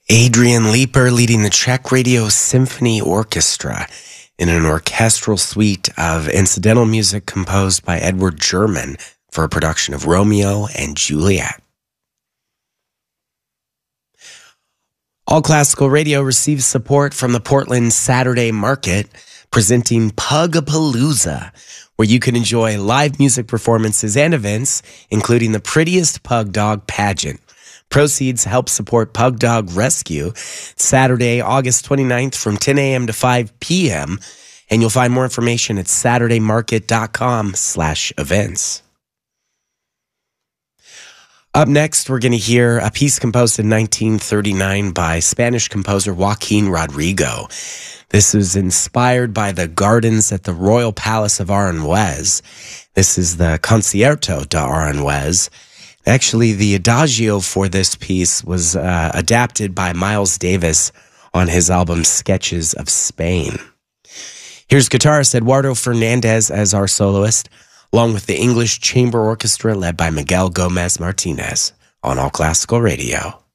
Adrian Leeper leading the Czech Radio Symphony Orchestra in an orchestral suite of incidental music composed by Edward German for a production of Romeo and Juliet. All Classical Radio receives support from the Portland Saturday Market, presenting Pugapalooza, where you can enjoy live music performances and events, including the Prettiest Pug Dog Pageant. Proceeds help support Pug Dog Rescue Saturday, August 29th from 10 a.m. to 5 p.m. And you'll find more information at SaturdayMarket.com/events. Up next, we're going to hear a piece composed in 1939 by Spanish composer Joaquin Rodrigo. This is inspired by the gardens at the Royal Palace of Aranjuez. This is the Concierto de Aranjuez. Actually, the adagio for this piece was adapted by Miles Davis on his album Sketches of Spain. Here's guitarist Eduardo Fernandez as our soloist, along with the English Chamber Orchestra led by Miguel Gomez Martinez on All Classical Radio.